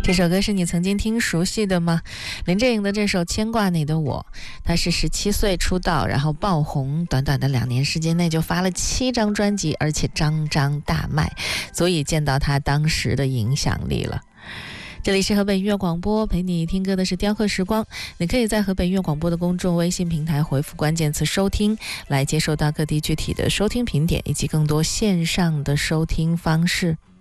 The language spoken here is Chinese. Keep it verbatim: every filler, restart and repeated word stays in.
这首歌是你曾经听熟悉的吗？林志颖的这首《牵挂你的我》，他是十七岁出道，然后爆红，短短的两年时间内就发了七张专辑，而且张张大卖，所以见到他当时的影响力了。这里是河北音乐广播，陪你听歌的是雕刻时光。你可以在河北音乐广播的公众微信平台回复关键词收听，来接收到各地具体的收听评点以及更多线上的收听方式。